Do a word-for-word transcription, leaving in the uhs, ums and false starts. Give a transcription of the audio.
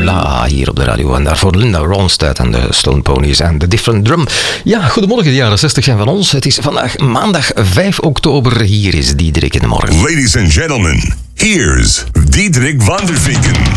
La hier op de radio. En daarvoor Linda Ronstadt en de Stone Ponies en The Different Drum. Ja, goedemorgen, de jaren zestig zijn van ons. Het is vandaag maandag vijf oktober. Hier is Diederik in de morgen. Ladies and gentlemen, here's Diederik van der Vinken.